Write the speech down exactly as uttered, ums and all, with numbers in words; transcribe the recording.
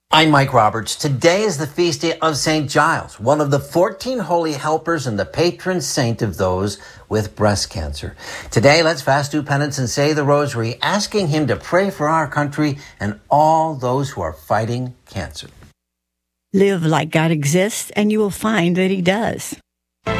I'm Mike Roberts. Today is the feast day of Saint Giles, one of the fourteen holy helpers and the patron saint of those with breast cancer. Today, let's fast, do penance, and say the rosary, asking him to pray for our country and all those who are fighting cancer. Live like God exists, and you will find that he does.